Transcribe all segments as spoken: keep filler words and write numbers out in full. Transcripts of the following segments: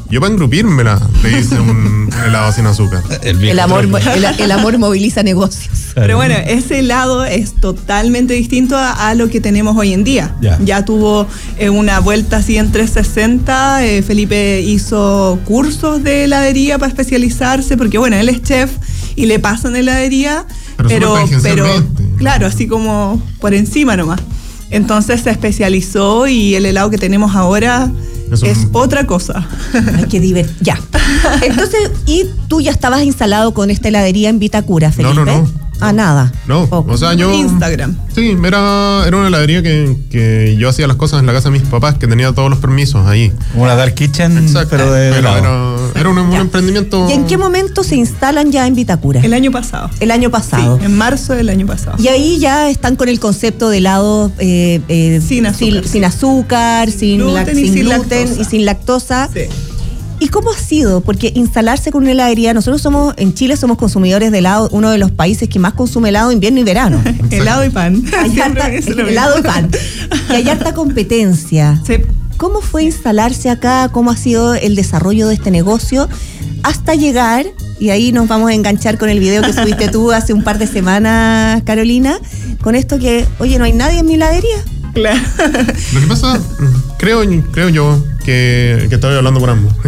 Yo para engrupírmela le hice un, un helado sin azúcar. El, el, amor, el, el amor moviliza negocios. Pero bueno, ese helado es totalmente distinto a, a lo que tenemos hoy en día. Ya, ya tuvo eh, una vuelta así en trescientos sesenta. Eh, Felipe hizo cursos de heladería para especializarse, porque bueno, él es chef y le pasan heladería, pero, pero, pero claro, así como por encima nomás. Entonces se especializó y el helado que tenemos ahora Eso es un... otra cosa. Ay, qué divertido. Ya. Entonces, ¿y tú ya estabas instalado con esta heladería en Vitacura, Felipe? No, no, no. Ah, nada. No, Poco. o sea, yo... Instagram. Sí, era, era una heladería que, que yo hacía las cosas en la casa de mis papás, que tenía todos los permisos ahí. Una dark kitchen, Exacto, pero de pero helado. era, era un, un emprendimiento... ¿Y en qué momento se instalan ya en Vitacura? El año pasado. El año pasado. Sí, en marzo del año pasado. Y ahí ya están con el concepto de helado eh, eh, sin azúcar, sin, sin, azúcar, sin, gluten, la, y sin sin gluten lactosa. y sin lactosa. Sí. ¿Y cómo ha sido? Porque instalarse con una heladería, nosotros somos, en Chile somos consumidores de helado, uno de los países que más consume helado invierno y verano. Helado y pan. Hay harta, helado y pan. Y hay harta competencia. Sí. ¿Cómo fue instalarse acá? ¿Cómo ha sido el desarrollo de este negocio? Hasta llegar, y ahí nos vamos a enganchar con el video que subiste tú hace un par de semanas, Carolina, con esto que, oye, no hay nadie en mi heladería. Claro. Lo que pasa, creo, creo yo, que, que estoy hablando por ambos.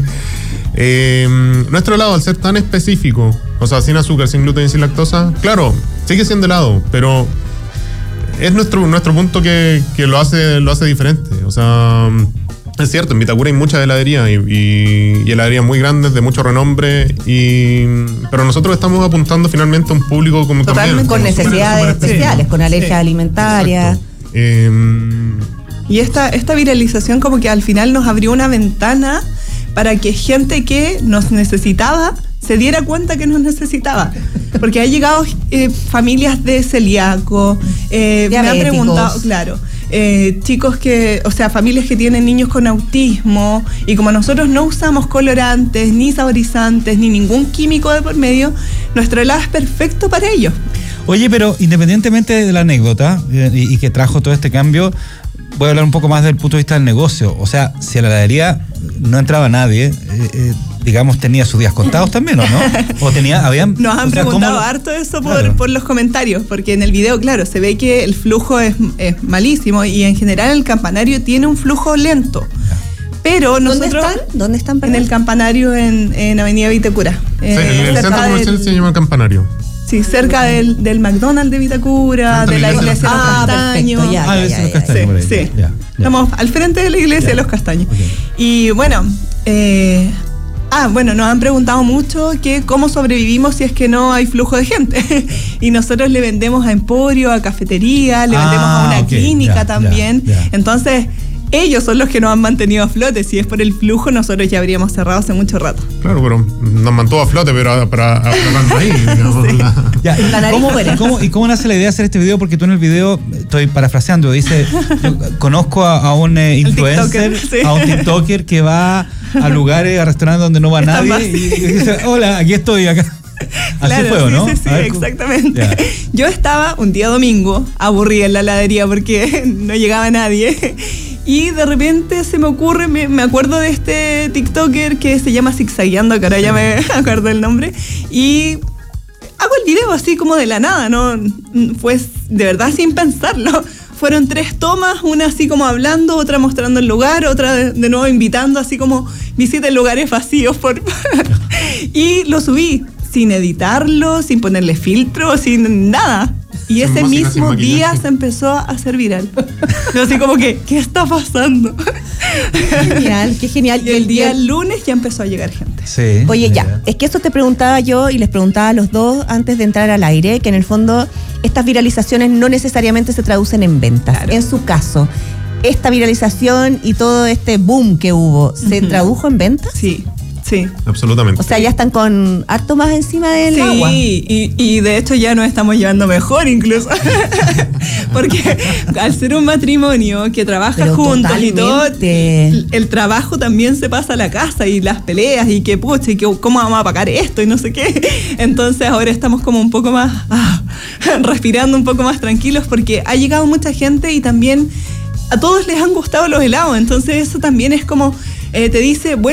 eh, nuestro helado, al ser tan específico, o sea, sin azúcar, sin gluten y sin lactosa, claro, sigue siendo helado, pero es nuestro, nuestro punto que, que lo hace, lo hace diferente. O sea, es cierto, en Vitacura hay muchas heladerías y, y, y heladerías muy grandes, de mucho renombre, y, pero nosotros estamos apuntando finalmente a un público como Totalmente también, Con necesidades súper especiales, con alergias Sí. alimentarias. Eh, Y esta, esta viralización como que al final nos abrió una ventana para que gente que nos necesitaba se diera cuenta que nos necesitaba. Porque ha llegado eh, familias de celíaco, eh, me han preguntado, claro, eh, chicos que, o sea, familias que tienen niños con autismo, y como nosotros no usamos colorantes, ni saborizantes, ni ningún químico de por medio, nuestro helado es perfecto para ellos. Oye, pero independientemente de la anécdota eh, y, y que trajo todo este cambio, voy a hablar un poco más del punto de vista del negocio. O sea, si a la heladería no entraba nadie, eh, eh, digamos, tenía sus días contados también, ¿o no? O tenía, habían... Nos han o sea, preguntado ¿cómo? harto eso por, Claro. por los comentarios, porque en el video, claro, se ve que el flujo es, es malísimo, y en general el campanario tiene un flujo lento. Pero nosotros... ¿Dónde están? ¿Dónde están? En perdón? el campanario en, en Avenida Vitacura. sí, el, el centro comercial del, se llama Campanario. Sí, cerca del, del McDonald's de Vitacura, de la iglesia de los Ah, Castaños. perfecto, ya, Ah, ya, ese ya, los ya, castaños por ahí. Sí, sí. Ya, ya. Estamos al frente de la iglesia Ya. de los Castaños. Okay. Y bueno, eh, ah, bueno, nos han preguntado mucho que cómo sobrevivimos si es que no hay flujo de gente. Y nosotros le vendemos a emporio, a cafetería, le Ah, vendemos a una okay, clínica ya, también. ya, ya. Entonces, ellos son los que nos han mantenido a flote. Si es por el flujo, nosotros ya habríamos cerrado hace mucho rato. Claro, pero nos mantuvo a flote, pero para hablar ahí. Digamos, Sí. la... Ya, La ¿y, nariz cómo, fuera. y cómo- ¿Y cómo nace la idea de hacer este video? Porque tú en el video, estoy parafraseando, dice, yo conozco a, a un eh, influencer, TikToker, sí. a un TikToker que va a lugares, a restaurantes donde no va Está nadie más- y, y dice, hola, aquí estoy, acá. Así Claro, fue, ¿o sí, no? sí, sí, A ver, ¿cómo? exactamente. Ya. Yo estaba un día domingo, aburrida en la heladería porque no llegaba nadie. Y de repente se me ocurre, me, me acuerdo de este TikToker que se llama Zigzagueando, que ahora ya me acuerdo el nombre. Y hago el video así como de la nada, ¿no? Fue de verdad sin pensarlo. Fueron tres tomas, una así como hablando, otra mostrando el lugar, otra de, de nuevo invitando, así como visiten lugares vacíos. Por y lo subí sin editarlo, sin ponerle filtro, sin nada. Y Sin ese música, sin mismo maquillaje. día se empezó a hacer viral. Yo así como que, ¿qué está pasando? Qué genial, qué genial. Y el día lunes ya empezó a llegar gente. Sí. Oye, ya, es que eso te preguntaba yo y les preguntaba a los dos antes de entrar al aire, que en el fondo estas viralizaciones no necesariamente se traducen en ventas. Claro. En su caso, esta viralización y todo este boom que hubo, ¿se Ujú. tradujo en ventas? Sí, sí. Absolutamente. O sea, ya están con harto más encima del Sí, agua. y, y de hecho ya nos estamos llevando mejor incluso. Porque al ser un matrimonio que trabaja Pero juntos y todo, totalmente. el, el trabajo también se pasa a la casa y las peleas y que pucha, y que cómo vamos a pagar esto y no sé qué. Entonces ahora estamos como un poco más, ah, respirando un poco más tranquilos porque ha llegado mucha gente y también a todos les han gustado los helados. Entonces eso también es como, eh, te dice, bueno,